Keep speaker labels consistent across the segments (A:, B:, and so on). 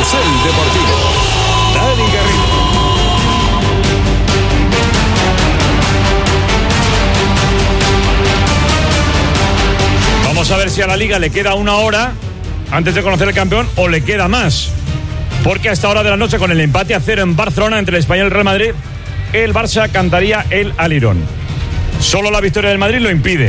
A: Carrusel Deportivo. Dani Garrido.
B: Vamos a ver si a la Liga le queda una hora antes de conocer el campeón o le queda más. Porque a esta hora de la noche, con el empate a 0 en Barcelona entre el Español y el Real Madrid, el Barça cantaría el alirón. Solo la victoria del Madrid lo impide.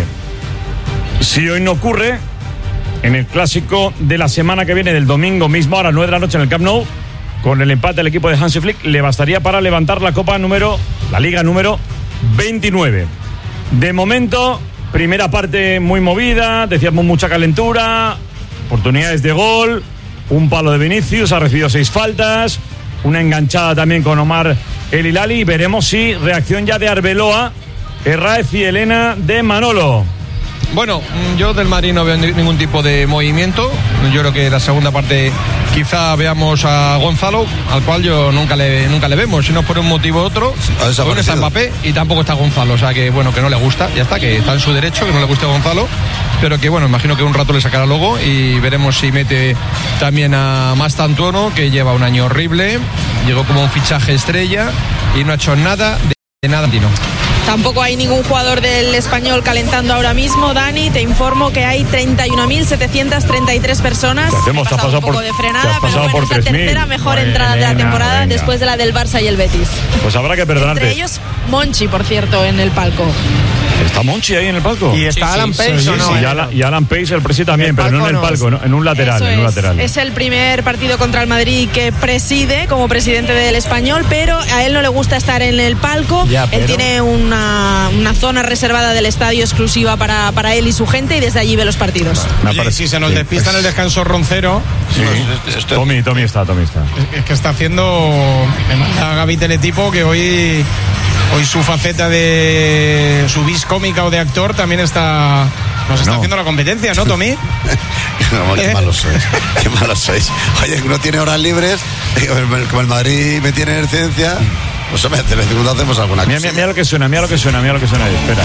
B: Si hoy no ocurre, en el clásico de la semana que viene, del domingo mismo a las 9 de la noche en el Camp Nou, con el empate del equipo de Hansi Flick, le bastaría para levantar la Liga número 29. De momento, primera parte muy movida, decíamos mucha calentura, oportunidades de gol, un palo de Vinicius, ha recibido 6 faltas, una enganchada también con Omar El Hilali. Veremos si reacción ya de Arbeloa, Herráez y Elena de Manolo.
C: Bueno, yo del Madrid no veo ningún tipo de movimiento. Yo creo que la segunda parte quizá veamos a Gonzalo, al cual yo nunca le vemos, si no por un motivo u otro. Hoy no está Mbappé y tampoco está Gonzalo, o sea que bueno, que no le gusta, ya está, que está en su derecho, que no le guste a Gonzalo, pero que bueno, imagino que un rato le sacará luego y veremos si mete también a Mastantuono, que lleva un año horrible, llegó como un fichaje estrella y no ha hecho nada de nada.
D: Tampoco hay ningún jugador del Español calentando ahora mismo. Dani, te informo que hay 31.733 personas.
B: Hemos
D: pasado un poco de frenada, pero bueno, es la tercera mejor entrada de la temporada, después de la del Barça y el Betis.
B: Pues habrá que perdonarte.
D: Entre ellos, Monchi, por cierto, en el palco.
B: ¿Está Monchi ahí en el palco?
E: Y está Alan Pace, ¿o no?
B: Y Alan Pace, el presi también, pero no en el palco, ¿no? En un lateral.
D: Es el primer partido contra el Madrid que preside como presidente del Español, pero a él no le gusta estar en el palco. Él tiene una zona reservada del estadio exclusiva para él y su gente, y desde allí ve los partidos.
E: Oye, si se nos despista en el descanso Roncero.
B: Sí. Tommy está.
E: Es que está haciendo. Me manda Gaby Teletipo que hoy su faceta de su vis cómica o de actor también nos está haciendo la competencia, ¿no, Tommy?
F: Qué malos sois. Oye, uno tiene horas libres, como el Madrid me tiene en excedencia, pues hombre, de vez en cuando hacemos alguna cosa.
B: Mira lo que suena ahí, espera.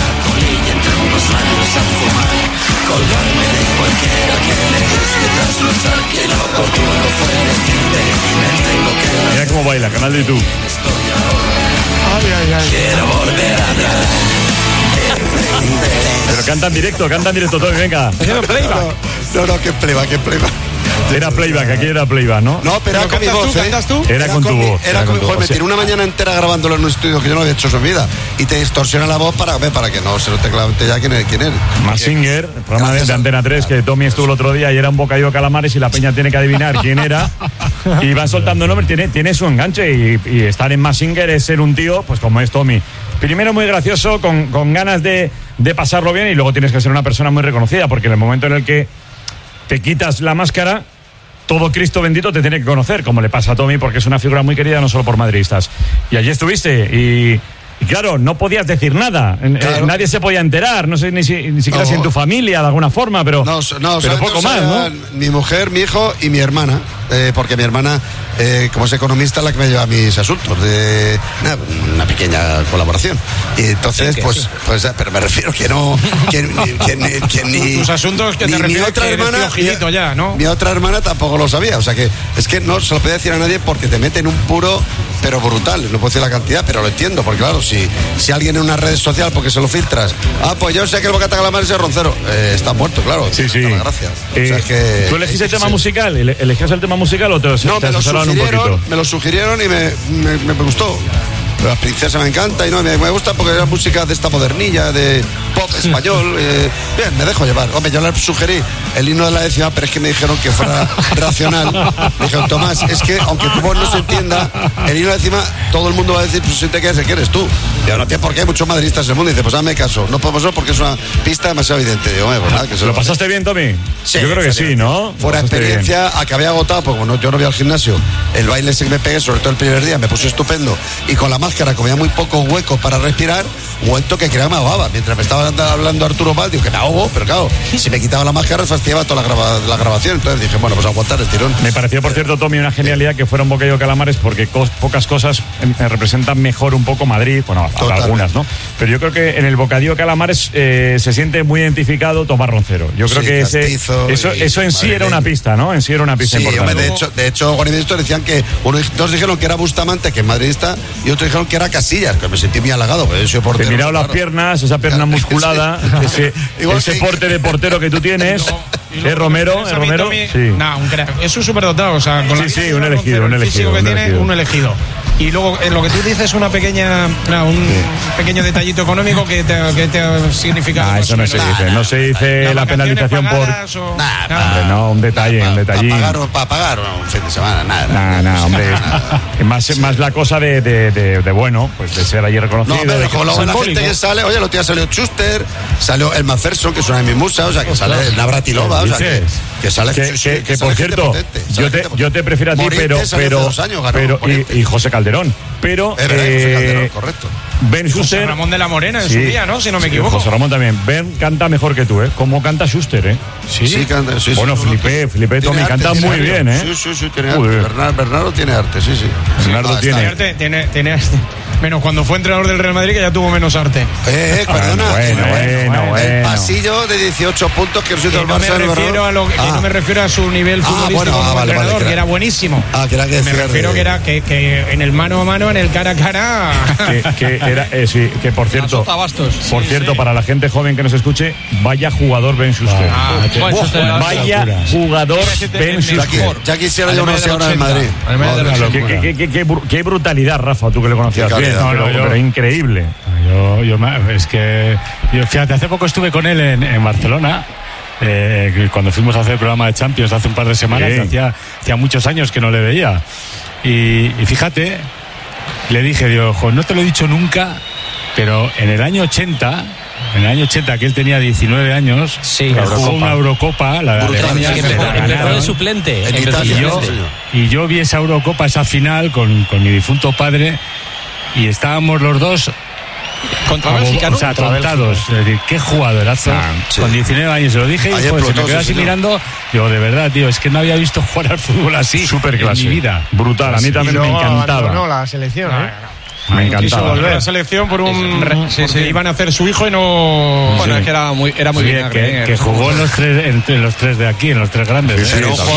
B: Mira cómo baila, canal de YouTube.
E: Ay.
F: Quiero volver a hablar.
B: Pero canta en directo, todo, venga.
E: Haciendo playback.
F: No, qué playback.
B: Era playback, aquí era playback, ¿no?
F: No, pero era con mi voz,
E: ¿Cantas tú?
B: Era con tu voz.
F: Joder, me tiré una mañana entera grabándolo en un estudio que yo no había hecho en su vida. Y te distorsiona la voz para que no se note claramente ya quién es.
B: Mazinger, el programa de Antena 3, que Tommy estuvo el otro día y era un bocadillo de calamares y la peña tiene que adivinar quién era. Y van soltando nombres, tiene su enganche. Y estar en Mazinger es ser un tío, pues como es Tommy. Primero muy gracioso, con ganas de pasarlo bien, y luego tienes que ser una persona muy reconocida, porque en el momento en el que te quitas la máscara, todo Cristo bendito te tiene que conocer, como le pasa a Tommy, porque es una figura muy querida no solo por madridistas. Y allí estuviste y claro, no podías decir nada, claro. Nadie se podía enterar, no sé ni siquiera si en tu familia de alguna forma, pero poco más, ¿no?
F: Mi mujer, mi hijo y mi hermana, porque mi hermana, como es economista, es la que me lleva mis asuntos, de una pequeña colaboración. Y entonces, pero me refiero que no, que ni
E: tus asuntos, que te refieres
F: otra
E: que
F: hermana,
E: ojito ya, ¿no?
F: Mi otra hermana tampoco lo sabía, o sea que es que no se lo podía decir a nadie porque te meten un puro, pero brutal. No puedo decir la cantidad, pero lo entiendo, porque claro, si alguien en una red social, porque se lo filtras, pues yo sé que el bocata calamar es el Roncero, está muerto, claro.
B: Sí.
F: Gracias. O sea, es que,
B: ¿tú elegiste el tema musical? ¿Elegías el tema musical o te asesoraron un poquito?
F: Me lo sugirieron y me gustó. La princesa me encanta y me gusta porque es música de esta modernilla, de pop español. Bien, me dejo llevar. Hombre, yo le sugerí el himno de la décima, pero es que me dijeron que fuera racional. Me dijeron, Tomás, es que aunque tu voz no se entienda, el himno de la décima, todo el mundo va a decir, pues si te quieres, eres tú. Digo, no tiene por qué, hay muchos madridistas en el mundo. Y dice, pues hazme caso, no podemos ver porque es una pista demasiado evidente. Digo, pues nada, que se
B: ¿Lo pasaste bien, Tommy?
F: Sí,
B: yo creo que sí, ¿no?
F: Fuera experiencia, acabé agotado, porque yo no voy al gimnasio. El baile ese que me pegué, sobre todo el primer día, me puse estupendo. Y con la máscara, como había muy poco hueco para respirar, un momento que creía que me ahogaba. Mientras me estaba hablando Arturo Val, digo que me ahogo, pero claro, si me quitaba la máscara fastidiaba toda la grabación. Entonces dije, bueno, pues aguantar el tirón.
B: Me pareció, por cierto, Tommy, una genialidad que fuera un bocadillo de calamares, porque pocas cosas representan mejor un poco Madrid, bueno, algunas, ¿no? Pero yo creo que en el bocadillo de calamares se siente muy identificado Tomás Roncero. Yo creo que eso en sí era una pista, ¿no? En sí era una pista importante.
F: De hecho, Juan y Benito decían que dos dijeron que era Bustamante, que es madridista, y otros dijeron que era Casillas, que me sentí muy halagado. Te
B: he mirado las piernas, esa pierna musculada, ese porte de portero que tú tienes. ¿Es Romero?
E: Sí. No, un crack. Es un superdotado, o sea, con
B: un elegido.
E: Un elegido. Y luego, en lo que tú dices, un pequeño detallito económico que te ha significado.
B: Eso no se dice. No se dice la penalización por. Hombre, no, un detallín.
F: Para pagar un fin de semana,
B: nada, hombre. Es más la cosa de bueno, pues de ser allí reconocido.
F: No, pero como luego la gente que sale, oye, el otro día salió Schuster, salió el Macpherson, que es una de mis musas, o sea, que sale el Navratilova, o sea, que sale.
B: Que por cierto, yo te prefiero a ti, pero y José Calderón. Pero
F: José Calderón, correcto.
B: Ben Schuster,
E: José Ramón de la Morena en su día, ¿no? Si no me equivoco.
B: José Ramón también. Ben canta mejor que tú, ¿eh? ¿Cómo canta Schuster, eh?
F: Sí, canta. Sí,
B: bueno, Felipe Tommy canta muy bien, ¿eh?
F: Sí, tiene arte. Bernardo tiene arte, sí.
E: Bernardo tiene arte. Tiene menos cuando fue entrenador del Real Madrid, que ya tuvo menos arte.
F: Perdona.
B: Bueno.
F: El pasillo de 18 puntos que resulta el Barça.
E: No me refiero a su nivel futbolístico como entrenador, que era buenísimo. Me refiero que en el mano a mano, en el cara a cara.
B: Que por cierto, para la gente joven que nos escuche, vaya jugador Ben Schuster. Vaya jugador Ben Schuster.
F: Ya quisiera yo unos ahora en Madrid.
B: Qué brutalidad, Rafa, tú que le conocías bien. Pero increíble.
G: Fíjate, hace poco estuve con él en Barcelona. Cuando fuimos a hacer el programa de Champions hace un par de semanas, hacía muchos años que no le veía. Y fíjate, le dije, no te lo he dicho nunca, pero en el año 80, que él tenía 19 años, jugó una Eurocopa, la de Alemania.
H: Empezó de suplente.
G: Y yo vi esa Eurocopa, esa final, con mi difunto padre, y estábamos los dos
E: contra Bélgica, ¿no?
G: O sea, contados. Es decir, qué jugadorazo. Con 19 años se lo dije y pues, se me quedó así mirando. Digo, de verdad, tío, es que no había visto jugar al fútbol así en mi vida.
B: Brutal, a mí también me encantaba.
E: No, la selección,
B: Me encantaba.
E: Volver a la selección por iban a hacer su hijo y no.
C: Bueno, es que era muy bien.
G: Que jugó entre los tres de aquí, en los tres grandes.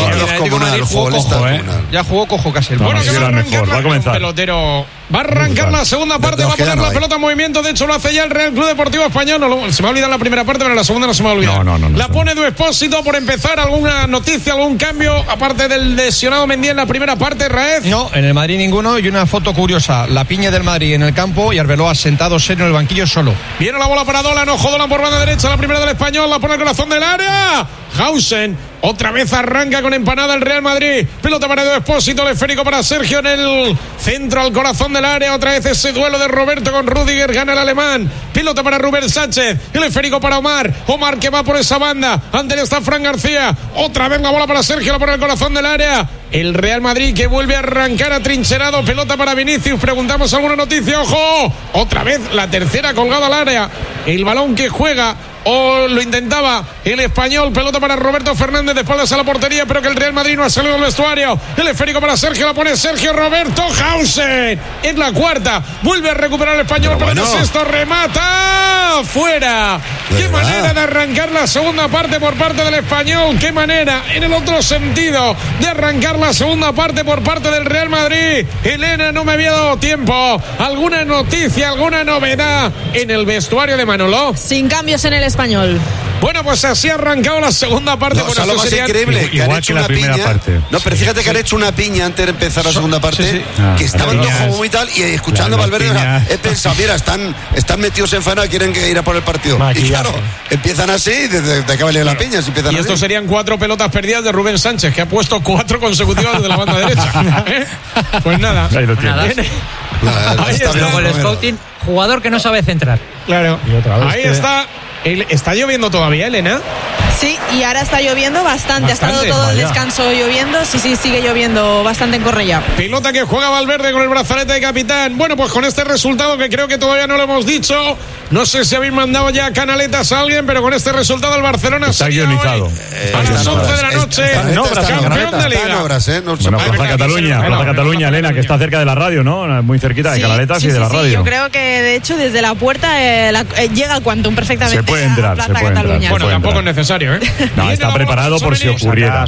C: Ya jugó cojo casi.
E: Bueno, que
B: va a comenzar.
E: Pelotero. Va a arrancar la segunda parte, va a poner la pelota en movimiento. De hecho, lo hace ya el Real Club Deportivo Español. Se me ha olvidado la primera parte, pero la segunda no se me ha olvidado. La pone Du Expósito. Por empezar, ¿alguna noticia, algún cambio? Aparte del lesionado Mendy en la primera parte, Raez.
C: No, en el Madrid ninguno. Y una foto curiosa: la piña del Madrid en el campo y Arbeloa sentado serio en el banquillo solo.
E: Viene la bola para Dolan, ojo, Dolan por banda derecha, la primera del Español, la pone al corazón del área. Hausen, otra vez arranca con empanada el Real Madrid. Pelota para Du Expósito, el esférico para Sergio en el centro al corazón del área. Otra vez ese duelo de Roberto con Rüdiger, gana el alemán. Pelota para Rubén Sánchez, el esférico para Omar que va por esa banda. Antes está Fran García, otra vez la bola para Sergio, la pone al corazón del área. El Real Madrid que vuelve a arrancar atrincherado. Pelota para Vinicius. Preguntamos alguna noticia. ¡Ojo! Otra vez la tercera colgada al área. El balón que juega o lo intentaba el español. Pelota para Roberto Fernández de espaldas a la portería, pero que el Real Madrid no ha salido del vestuario. El esférico para Sergio, la pone Sergio Roberto. Hausen es la cuarta. Vuelve a recuperar el español, pero no es esto. Remata fuera. Qué manera de arrancar la segunda parte por parte del español. Qué manera en el otro sentido de arrancar la segunda parte por parte del Real Madrid. Elena, no me había dado tiempo. ¿Alguna noticia, alguna novedad en el vestuario de Manolo?
D: Sin cambios en el español.
E: Bueno, pues así ha arrancado la segunda parte.
F: No, o sea, lo más increíble, que han hecho una piña. No, pero fíjate que han hecho una piña antes de empezar la segunda parte, que estaban todos como muy tal, y escuchando a Valverde, he pensado, mira, están metidos en faena, quieren ir a por el partido. Y claro, empiezan así, desde que vale la piña.
E: Y estos serían 4 pelotas perdidas de Rubén Sánchez, que ha puesto 4 consecutivas de la banda derecha. Pues nada.
B: Ahí lo tienes.
H: Ahí está. Luego el scouting, jugador que no sabe centrar.
E: Claro. Ahí está. ¿Está lloviendo todavía, Elena?
D: Sí, y ahora está lloviendo bastante. Ha estado todo el descanso lloviendo. Sí, sigue lloviendo bastante en Cornellá.
E: Pelota que juega Valverde con el brazalete de capitán. Bueno, pues con este resultado que creo que todavía no lo hemos dicho, no sé si habéis mandado ya canaletas a alguien, pero con este resultado el Barcelona
B: está guionizado.
E: A las 11 de la noche, campeón de Liga.
B: Plaza Cataluña, Elena, que está cerca de la radio, ¿no? Muy cerquita de Canaletas y de la radio.
D: Yo creo que de hecho desde la puerta llega al Quantum perfectamente.
B: Se puede entrar,
E: Bueno, tampoco es necesario, ¿eh?
B: No, está preparado por si ocurriera.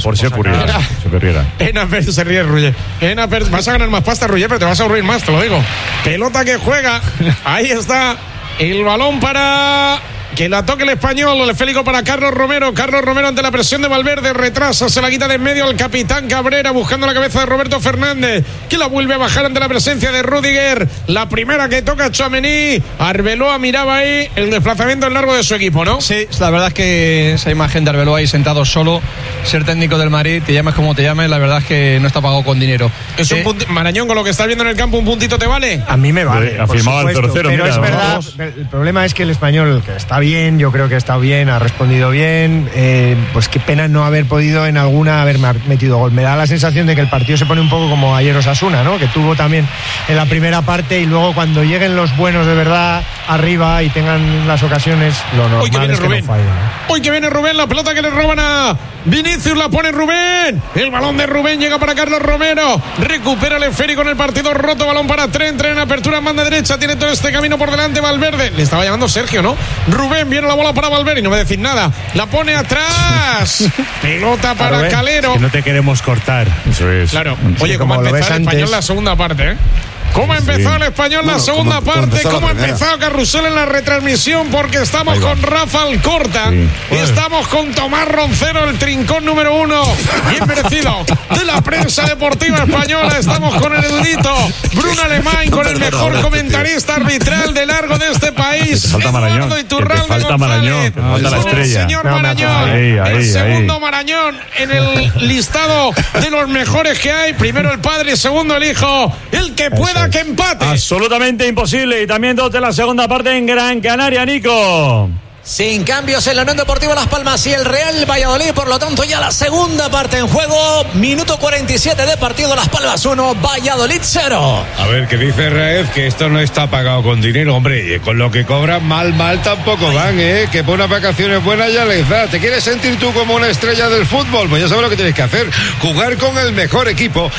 E: Enaper se ríe, Ruller. Enaper, vas a ganar más pasta, Ruller, pero te vas a aburrir más, te lo digo. Pelota que juega. Ahí está el balón para que la toque el español. El esférico para Carlos Romero. Carlos Romero ante la presión de Valverde. Retrasa, se la quita de en medio al capitán Cabrera, buscando la cabeza de Roberto Fernández, que la vuelve a bajar ante la presencia de Rüdiger. La primera que toca Tchouaméni. Arbeloa miraba ahí el desplazamiento en largo de su equipo, ¿no?
C: Sí, la verdad es que esa imagen de Arbeloa ahí sentado solo, ser técnico del Madrid, te llames como te llames, la verdad es que no está pagado con dinero.
E: Es un Marañón, con lo que estás viendo en el campo, ¿un puntito te vale?
I: A mí me vale.
B: Ha firmado el 0-0.
I: Pero
B: mira,
I: es verdad, el problema es que el español, que está bien, yo creo que ha estado bien, ha respondido bien, pues qué pena no haber podido en alguna haber metido gol. Me da la sensación de que el partido se pone un poco como ayer Osasuna, ¿no? Que tuvo también en la primera parte, y luego cuando lleguen los buenos de verdad arriba y tengan las ocasiones, lo normal es que no fallen, ¿no?
E: Hoy que viene Rubén, la pelota que le roban a Vinicius, la pone Rubén. El balón de Rubén llega para Carlos Romero. Recupera el esférico en el partido roto. Balón para Trent en apertura en banda derecha. Tiene todo este camino por delante Valverde. Le estaba llamando Sergio, ¿no? Rubén, viene la bola para Valverde y no va a decir nada. La pone atrás. Pelota para
G: Rubén,
E: Calero.
G: que no te queremos cortar.
B: Eso es.
E: Claro. Oye, ¿cómo ha empezado el español la segunda parte, ¿Cómo ha empezado el español la segunda parte? ¿Cómo ha empezado Carrusel en la retransmisión? Porque estamos con Rafa Alcorta, estamos con Tomás Roncero, el trincón número 1, bien merecido, de la prensa deportiva española. Estamos con el erudito Bruno Alemán, con el mejor comentarista arbitral de largo de este país,
B: falta Marañón,
E: Eduardo Iturralde
B: falta Marañón, falta la estrella.
E: Señor Marañón, el segundo Marañón en el listado de los mejores que hay. Primero el padre, segundo el hijo, el que pueda que empate.
B: Absolutamente imposible. Y también dos de la segunda parte en Gran Canaria, Nico.
H: Sin cambios en la Unión Deportiva Las Palmas y el Real Valladolid, por lo tanto ya la segunda parte en juego. Minuto 47 de partido, Las Palmas 1, Valladolid 0.
J: A ver, que dice Raez que esto no está pagado con dinero, hombre, con lo que cobran mal tampoco van, que por unas vacaciones buenas ya les da. ¿Te quieres sentir tú como una estrella del fútbol? Pues ya sabes lo que tienes que hacer, jugar con el mejor equipo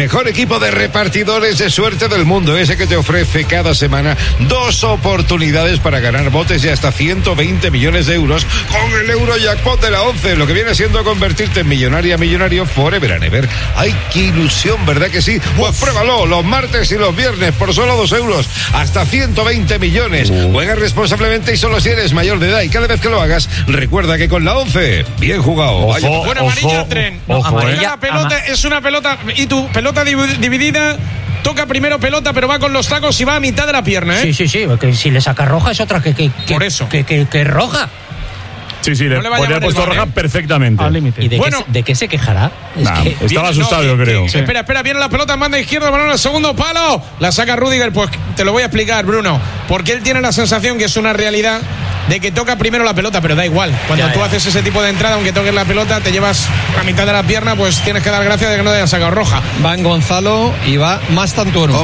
J: de repartidores de suerte del mundo, ese que te ofrece cada semana 2 oportunidades para ganar botes de hasta 120 millones de euros con el Eurojackpot de la 11, lo que viene siendo convertirte en millonario forever and ever. ¡Ay, qué ilusión!, ¿verdad que sí? Pues pruébalo los martes y los viernes por solo 2 euros, hasta 120 millones. Juega responsablemente y solo si eres mayor de edad, y cada vez que lo hagas, recuerda que con la 11, bien jugado.
E: Buena amarilla, Tren. La pelota es una pelota, y tu pelota dividida. Toca primero pelota, pero va con los tacos y va a mitad de la pierna,
H: Sí, porque si le saca roja es otra por eso. Que roja.
B: Sí, le podría haber puesto roja perfectamente.
H: ¿Y de qué se quejará?
B: Estaba asustado, yo creo.
E: Sí. Espera, viene la pelota en banda izquierda, balón al segundo palo. La saca Rüdiger, pues te lo voy a explicar, Bruno. Porque él tiene la sensación, que es una realidad, de que toca primero la pelota, pero da igual. Cuando tú haces ese tipo de entrada, aunque toques la pelota, te llevas la mitad de la pierna, pues tienes que dar gracias de que no te hayan sacado roja.
C: Va en Gonzalo y va Mastantuono.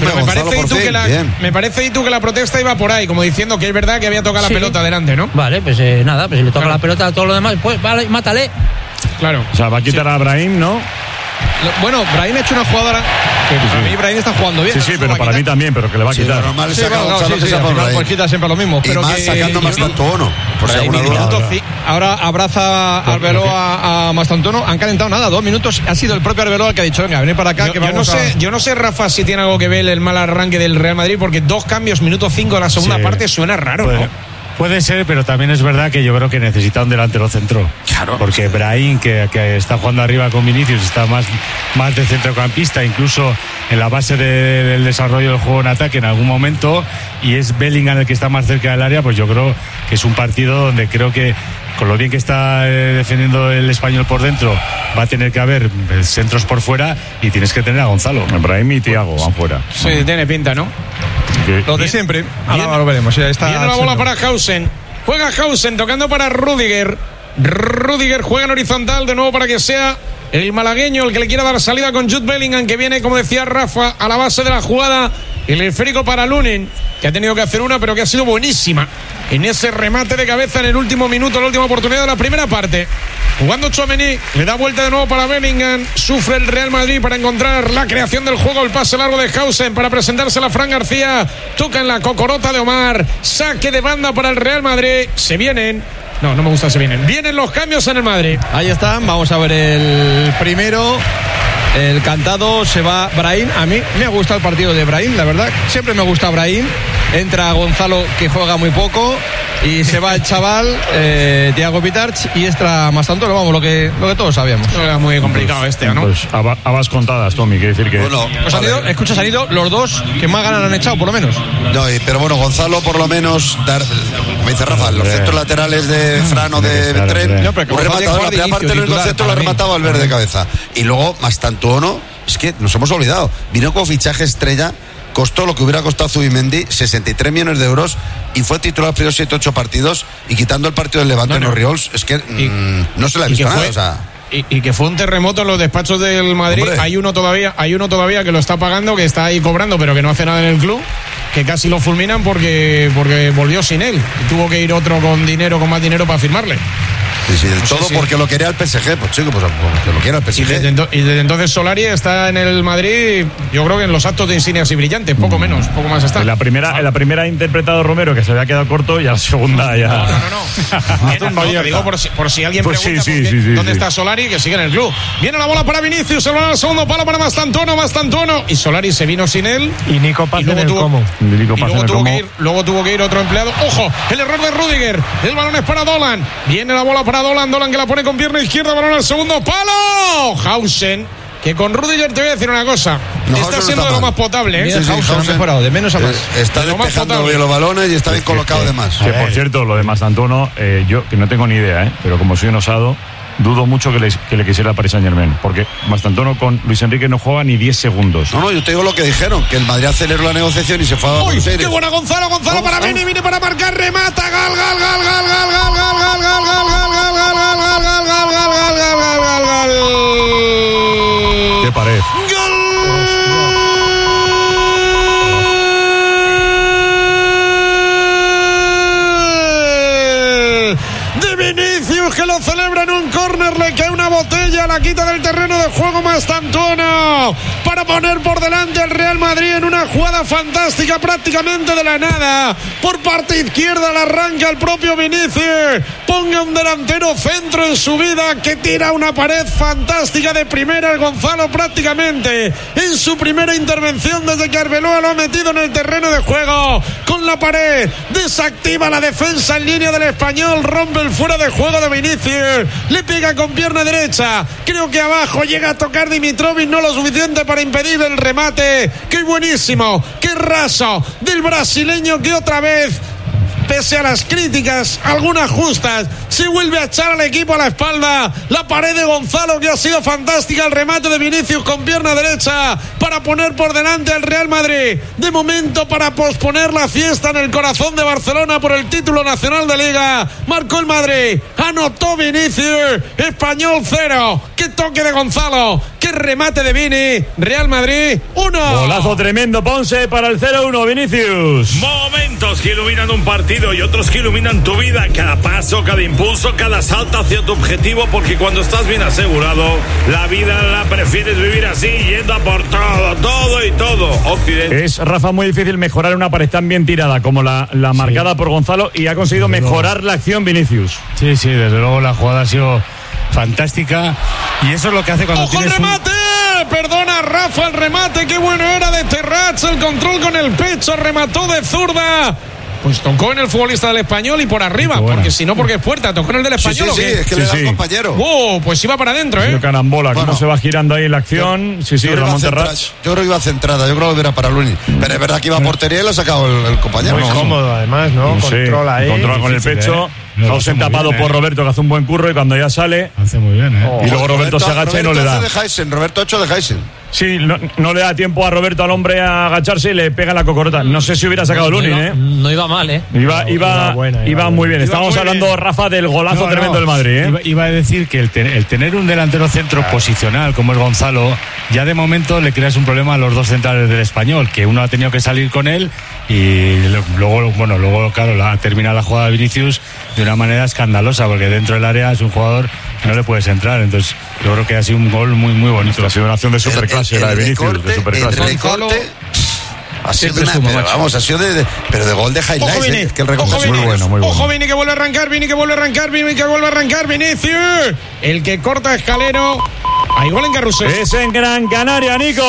E: Me parece que la protesta iba por ahí, como diciendo que es verdad que había tocado la pelota delante, ¿no?
H: Vale, pues nada, pues si le toca la pelota a todo lo demás, pues vale, mátale.
E: Claro.
B: O sea, va a quitar a Brahim, ¿no?
C: Bueno, Brahim ha hecho una jugadora que para mí Brahim está jugando bien.
B: Sí, pero para mí también, pero que le va a quitar.
F: Lo normal es sacar
C: pues quita siempre lo mismo. Pero
F: más sacando Mastantuono. Por si alguna duda.
C: Ahora abraza a Arbeloa a Mastantuono. Han calentado nada, 2 minutos. Ha sido el propio Arbeloa el que ha dicho, venga, venid para acá.
E: Yo no sé, Rafa, si tiene algo que ver el mal arranque del Real Madrid, porque 2 cambios, minuto 5 de la segunda parte, suena raro, ¿no?
G: Puede ser, pero también es verdad que yo creo que necesita un delantero centro.
E: Claro.
G: Porque Brahim, que está jugando arriba con Vinicius, está más de centrocampista, incluso en la base del desarrollo del juego en ataque en algún momento, y es Bellingham el que está más cerca del área. Pues yo creo que es un partido donde creo que, con lo bien que está defendiendo el español por dentro, va a tener que haber centros por fuera, y tienes que tener a Gonzalo.
B: Brahim y Thiago van fuera.
E: Sí, tiene pinta, ¿no?
C: Lo de siempre. Ahora lo veremos.
E: Viene la bola para Hausen. Juega Hausen tocando para Rüdiger. Rudiger juega en horizontal de nuevo para que sea el malagueño el que le quiera dar salida con Jude Bellingham, que viene, como decía Rafa, a la base de la jugada. El esférico para Lunin, que ha tenido que hacer una, pero que ha sido buenísima en ese remate de cabeza en el último minuto, la última oportunidad de la primera parte. Jugando Tchouaméni, le da vuelta de nuevo para Bellingham. Sufre el Real Madrid para encontrar la creación del juego. El pase largo de Hausen para presentársela a Fran García. Toca en la cocorota de Omar. Saque de banda para el Real Madrid. Se vienen. No me gusta, se vienen. Vienen los cambios en el Madrid.
C: Ahí están, vamos a ver el primero. El cantado, se va Brahim. A mí me ha gustado el partido de Brahim, la verdad. Siempre me gusta Brahim. Entra Gonzalo, que juega muy poco, y se va el chaval Thiago Pitarch, y extra Mastantoro. Vamos, lo que todos sabíamos.
E: Era muy complicado ¿no?
B: Pues habas contadas, Tommy, quiere decir que...
F: Bueno,
C: pues han ido los dos que más ganas han echado, por lo menos.
F: No, pero bueno, Gonzalo por lo menos, como dice Rafa, los centros laterales de Fran o de Tren, un rematador, la primera parte del concepto lo ha rematado al verde de cabeza. Y luego Mastantuono, es que nos hemos olvidado, vino con fichaje estrella. Costó lo que hubiera costado Zubimendi, 63 millones de euros, y fue titular los primeros 7-8 partidos, y quitando el partido del Levante en Oriols, es que no se le ha visto nada. O sea,
E: y que fue un terremoto en los despachos del Madrid. Hay uno todavía que lo está pagando, que está ahí cobrando, pero que no hace nada en el club, que casi lo fulminan porque volvió sin él. Y tuvo que ir otro con más dinero para firmarle.
F: Sí, del todo porque lo quería el PSG, pues chico, pues porque lo quiera el PSG.
E: Y desde entonces Solari está en el Madrid, yo creo que en los actos de insignias y brillantes, poco más está.
B: En la primera ha interpretado Romero, que se había quedado corto, y a la segunda ya...
E: No, digo por si alguien pregunta dónde está Solari, que sigue en el club. Viene la bola para Vinicius, se va al segundo palo para Mastantuono, y Solari se vino sin él.
I: Y Nico pasa en el como.
E: Luego tuvo que ir otro empleado. ¡Ojo! El error de Rudiger. El balón es para Dolan. Viene la bola para Dolan que la pone con pierna izquierda, balón al segundo palo. Hausen, que con Rudiger te voy a decir una cosa, está siendo de lo más potable, ¿eh?
C: Hausen ha mejorado, de menos a más.
F: Está despejando bien los balones y está bien colocado de más.
B: Que por cierto, lo de Mastantuono, yo que no tengo ni idea, pero como soy un osado, dudo mucho que le quisiera Paris Saint-Germain, porque Mastantuono con Luis Enrique no juega ni 10 segundos.
F: No, yo te digo lo que dijeron, que el Madrid aceleró la negociación y se fue a...
E: ¡Uy, qué buena Gonzalo para Vini para marcar, remata, gal.
B: ¡Qué pared!
E: Que lo celebra en un córner, le cae una botella, la quita del terreno de juego Mastantuono para poner por delante al Real Madrid en una jugada fantástica prácticamente de la nada. Por parte izquierda la arranca el propio Vinicius, ponga un delantero centro en su vida, que tira una pared fantástica de primera el Gonzalo prácticamente en su primera intervención desde que Arbeloa lo ha metido en el terreno de juego. Con la pared desactiva la defensa en línea del Español, rompe el fuera de juego de Vinicius, le pega con pierna derecha, creo que abajo llega a tocar Dimitrovic, no lo suficiente para impedir el remate. ¡Qué buenísimo! ¡Qué raso del brasileño, que otra vez, pese a las críticas, algunas justas, se vuelve a echar al equipo a la espalda! La pared de Gonzalo, que ha sido fantástica, el remate de Vinicius con pierna derecha para poner por delante al Real Madrid, de momento para posponer la fiesta en el corazón de Barcelona por el título nacional de Liga. Marcó el Madrid, anotó Vinicius, Español 0, qué toque de Gonzalo, qué remate de Vini, Real Madrid 1.
B: Golazo tremendo, Ponce, para el 0-1, Vinicius.
A: Momentos que iluminan un partido y otros que iluminan tu vida. Cada paso, cada impulso, cada salto hacia tu objetivo, porque cuando estás bien asegurado, la vida la prefieres vivir así, yendo a por todo y todo. Occidente.
B: Es, Rafa, muy difícil mejorar una pared tan bien tirada como la marcada por Gonzalo, y ha conseguido mejorar la acción Vinicius.
G: Sí, desde luego la jugada ha sido fantástica, y eso es lo que hace cuando tienes
E: el remate. Perdona, Rafa, el remate, qué bueno era de Terrats, el control con el pecho, remató de zurda. Pues tocó en el futbolista del Español y por arriba, porque si no, porque es puerta, tocó en el del Español.
F: Sí, es que le da al compañero.
E: Pues iba para adentro,
B: Carambola, cómo se va girando ahí en la acción. Ramón Terrats.
F: Yo creo que iba centrada, yo creo que era para Lunin. Pero es verdad que iba a portería y lo ha sacado el compañero.
I: Muy cómodo, además, ¿no? Controla ahí.
B: Controla con el pecho. Hausen tapado por Roberto, que hace un buen curro, y cuando ya sale.
G: Hace muy bien,
B: y luego Roberto se agacha y no le da.
F: Roberto 8 de Heisen.
B: Sí, no le da tiempo a Roberto al hombre a agacharse y le pega la cocorota. No sé si hubiera sacado el Lunin, ¿eh?
H: No iba mal, ¿eh?
B: Iba muy bien. Estábamos hablando, Rafa, del golazo tremendo del Madrid, ¿eh?
G: Iba a decir que el tener un delantero centro posicional como es Gonzalo, ya de momento le creas un problema a los dos centrales del Español, que uno ha tenido que salir con él y luego claro, termina la jugada de Vinicius de una manera escandalosa, porque dentro del área es un jugador que no le puedes entrar. Entonces yo creo que ha sido un gol muy, muy bonito.
B: Ha sido una acción de superclase, la de Vinicius, de superclase.
F: Ha sido pero de gol de highlights.
E: Ojo, Vini,
F: que el recorte
E: es
F: muy bueno, muy bueno.
E: Ojo, Vini, que vuelve a arrancar, Vini, que vuelve a arrancar, Vinicius. El que corta Escalero. Hay gol en Carrusel.
B: Es en Gran Canaria, Nico.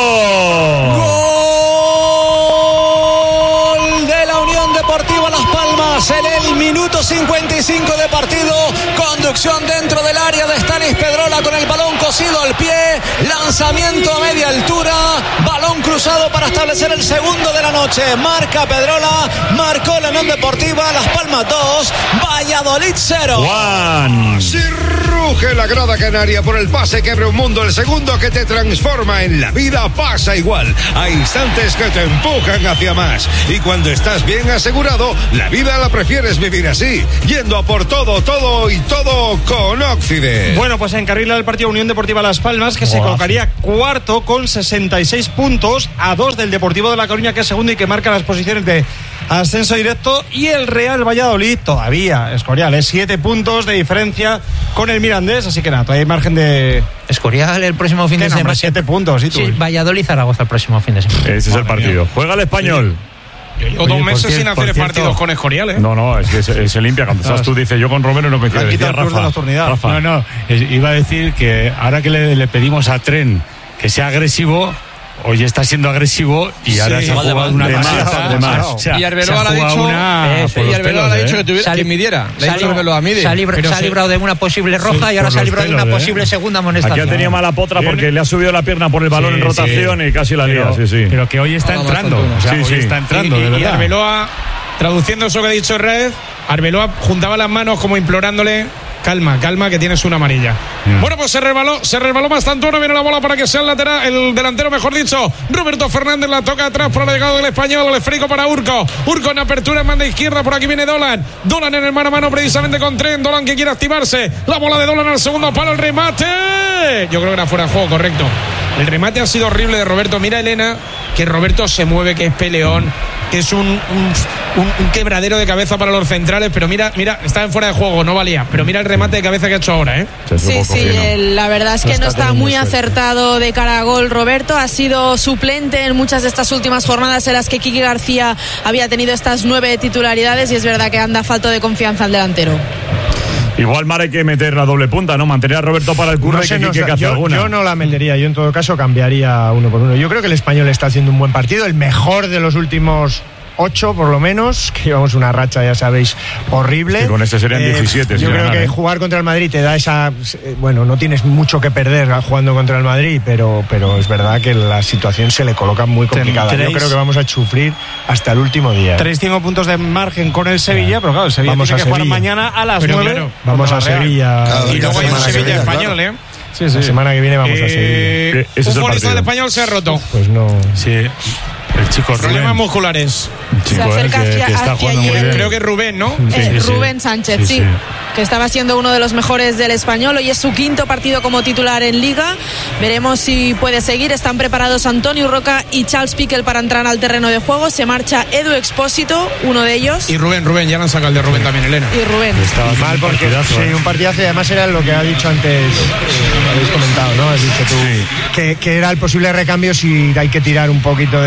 H: Gol de la Unión Deportiva Las Palmas en el minuto 55 de partido. Conducción dentro del área de Stanis Pedrola con el balón cosido al pie. Lanzamiento a media altura. Balón cruzado para establecer el segundo de la noche. Marca Pedrola. Marcó la Unión Deportiva Las Palmas 2. Valladolid 0.
B: Juan.
J: Si ruge la grada canaria por el pase que abre un mundo. El segundo que te transforma en la vida pasa igual. Hay instantes que te empujan hacia más. Y cuando estás bien asegurado, la vida la prefieres vivir así. Yendo a por todo y todo con Occident.
K: Bueno, pues encarrila el partido Unión Deportiva Las Palmas, que se colocaría cuarto con 66 puntos, a 2 del Deportivo de La Coruña, que es segundo y que marca las posiciones de ascenso directo. Y el Real Valladolid todavía, Escorial, 7 puntos de diferencia con el Mirandés, así que nada, todavía hay margen de...
H: Escorial el próximo fin de semana.
K: 7 puntos, ¿y tú?
H: Sí, Valladolid-Zaragoza el próximo fin de semana.
B: Ese es el partido. Juega el Español.
E: Yo llevo 2 meses sin hacer partidos con Escorial, ¿eh?
B: No, es que se limpia. Cuando estás tú, dices yo con Romero no coincido. Decía Rafa.
G: No, iba a decir que ahora que le pedimos a Tren que sea agresivo, hoy está siendo agresivo y ahora se ha jugado una de más.
C: O sea, y Arbeloa le ha dicho que midiera. Le ha dicho Arbeloa mide.
H: Se ha librado de una posible roja y ahora se ha librado de una posible segunda amonestación.
B: Aquí ha tenido mala potra porque le ha subido la pierna por el balón en rotación y casi la lía.
G: Pero que hoy está entrando. Hoy está entrando, de verdad.
E: Y Arbeloa, traduciendo eso que ha dicho Red, Arbeloa juntaba las manos como implorándole: calma, que tienes una amarilla. Bueno, pues se resbaló bastante. Ahora viene la bola para que sea el delantero, mejor dicho. Roberto Fernández la toca atrás por la llegada del Español. El esférico para Urco en apertura en banda izquierda. Por aquí viene Dolan en el mano a mano precisamente con Tren. Dolan que quiere activarse. La bola de Dolan al segundo palo. El remate. Yo creo que era fuera de juego, correcto. El remate ha sido horrible de Roberto. Mira, Elena, que Roberto se mueve, que es peleón, que es un quebradero de cabeza para los centrales, pero mira, estaba en fuera de juego, no valía, pero mira el remate de cabeza que ha hecho ahora, ¿eh?
D: Sí, la verdad es que no está muy acertado de cara a gol Roberto. Ha sido suplente en muchas de estas últimas jornadas en las que Quique García había tenido estas 9 titularidades, y es verdad que anda falto de confianza al delantero.
B: Igual Mar hay que meter la doble punta, ¿no? Mantener a Roberto para el curro y que hace alguna.
I: Yo no la metería, yo en todo caso cambiaría 1 por 1. Yo creo que el Español está haciendo un buen partido, el mejor de los últimos 8 por lo menos, que llevamos una racha, ya sabéis, horrible.
B: Sí, con este serían 17.
I: Yo creo que jugar contra el Madrid te da esa... Bueno, no tienes mucho que perder jugando contra el Madrid, pero es verdad que la situación se le coloca muy complicada. Yo creo que vamos a sufrir hasta el último día.
K: 3-5 puntos de margen con el Sevilla, pero claro, el Sevilla tiene que jugar mañana a las 9.
E: Claro,
I: vamos a Sevilla.
E: Y luego hay un Sevilla Español, ¿eh?
I: Sí. La semana que viene vamos a Sevilla.
E: Un futbolista del Español se ha roto.
I: Pues no...
G: Sí. El chico
E: problemas musculares.
D: Se acerca
G: que está jugando muy bien.
E: Creo que Rubén, ¿no?
D: Rubén Sánchez, sí. Que estaba siendo uno de los mejores del Español. Hoy es su 5º partido como titular en Liga. Veremos si puede seguir. Están preparados Antonio Roca y Charles Piquel para entrar al terreno de juego. Se marcha Edu Expósito, uno de ellos.
E: Y Rubén, ya le han sacado el de Rubén también, Elena.
D: Y Rubén.
I: Estaba mal porque un partidazo, y además era lo que ha dicho antes, habéis comentado, ¿no? Has dicho tú que era el posible recambio si hay que tirar un poquito, de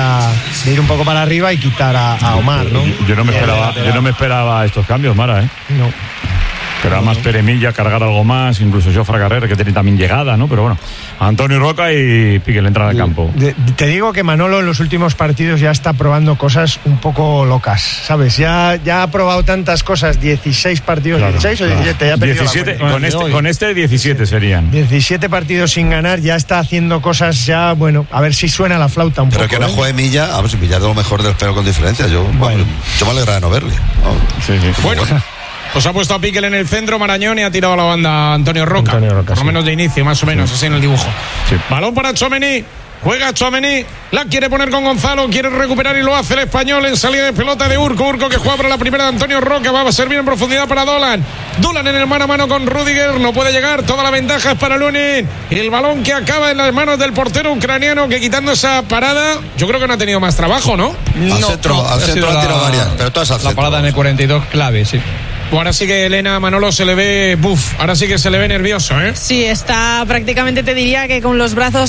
I: ir un poco para arriba y quitar a Omar, ¿no?
B: Yo no me esperaba estos cambios, Mara, ¿eh?
I: No.
B: Pero además Peremilla, cargar algo más, incluso Jofre Carrera, que tiene también llegada, ¿no? Pero bueno, Antonio Roca y Piquel entran al campo.
I: Te digo que Manolo en los últimos partidos ya está probando cosas un poco locas, ¿sabes? Ya ha probado tantas cosas, 16 partidos, claro, 16 o 17, ya
B: 17, con este 17 serían.
I: 17 partidos sin ganar, ya está haciendo cosas ya, bueno, a ver si suena la flauta un poco.
F: Pero que no juegue Milla, vamos, si Milla es de lo mejor del pero con diferencia. Yo me alegra de no verle.
B: Sí.
E: Bueno. Pues ha puesto a Piquel en el centro, Marañón, y ha tirado a la banda Antonio Roca. Por lo menos de inicio, más o menos, así en el dibujo. Sí. Balón para Tchouaméni. Juega Tchouaméni, la quiere poner con Gonzalo, quiere recuperar y lo hace el español en salida de pelota de Urco que juega para la primera de Antonio Roca, va a servir en profundidad para Dolan en el mano a mano con Rüdiger, no puede llegar, toda la ventaja es para Lunin, el balón que acaba en las manos del portero ucraniano, que quitando esa parada, yo creo que no ha tenido más trabajo, ¿no?
F: Al centro ha tirado varias, pero todas al centro.
C: La parada en el 42 clave, sí.
E: Ahora sí que Elena, Manolo, se le ve ahora sí que se le ve nervioso, ¿eh?
D: Sí, está prácticamente, te diría que con los brazos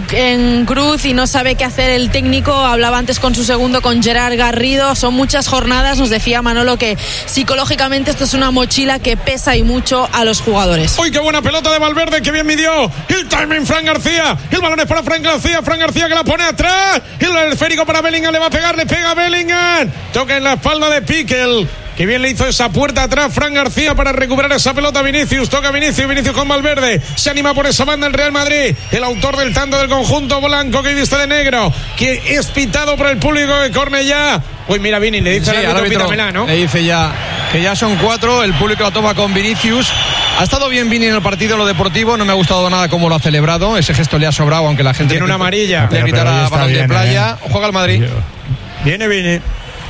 D: en cruz y no sabe qué hacer el técnico. Hablaba antes con su segundo, con Gerard Garrido. Son muchas jornadas, nos decía Manolo que psicológicamente esto es una mochila que pesa y mucho a los jugadores.
E: ¡Uy, qué buena pelota de Valverde! ¡Qué bien midió! El timing, Fran García. El balón es para Fran García que la pone atrás. El esférico para Bellingham, le va a pegar, le pega a Bellingham. Toca en la espalda de Piquel. Que bien le hizo esa puerta atrás Fran García para recuperar esa pelota. Vinicius, toca Vinicius con Valverde, se anima por esa banda el Real Madrid, el autor del tanto del conjunto blanco que viste de negro, que es pitado por el público de Cornellá. Uy, mira, Vini, le dice al árbitro, pítamela, ¿no?
C: Le dice ya que ya son 4, el público la toma con Vinicius. Ha estado bien Vini en el partido, en lo deportivo, no me ha gustado nada cómo lo ha celebrado, ese gesto le ha sobrado, aunque la gente
E: tiene una amarilla.
C: Le gritará balón de playa, juega el Madrid.
E: Viene Vini,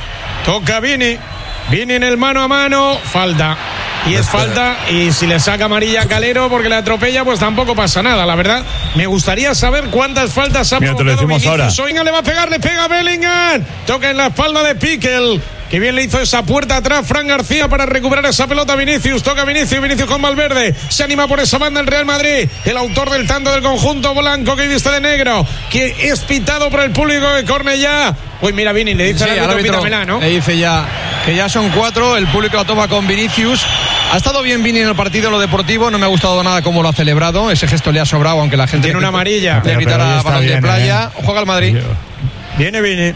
E: toca Vini en el mano a mano, falta. Y es falta, y si le saca amarilla a Calero porque le atropella, pues tampoco pasa nada, la verdad. Me gustaría saber cuántas faltas ha provocado Vinicius. Oiga, le va a pegar, le pega a Bellingham. Toca en la espalda de Piquel. Que bien le hizo esa puerta atrás Fran García para recuperar esa pelota. Vinicius, toca Vinicius con Valverde, se anima por esa banda el Real Madrid, el autor del tanto del conjunto blanco que viste de negro, que es pitado por el público de Cornellá. Uy, mira, Vini, le dice al árbitro, pítamela, ¿no?
C: Le dice ya que ya son 4, el público la toma con Vinicius. Ha estado bien Vini en el partido, en lo deportivo, no me ha gustado nada cómo lo ha celebrado, ese gesto le ha sobrado, aunque la gente
E: tiene una amarilla.
C: Le gritará balón de playa, juega el Madrid.
E: Viene Vini,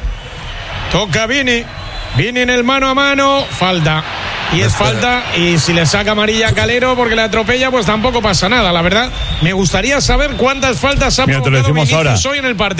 E: toca Vini en el mano a mano, falta. Y es falta, y si le saca amarilla a Calero porque le atropella, pues tampoco pasa nada, la verdad. Me gustaría saber cuántas faltas ha provocado Vinicius hoy en el partido.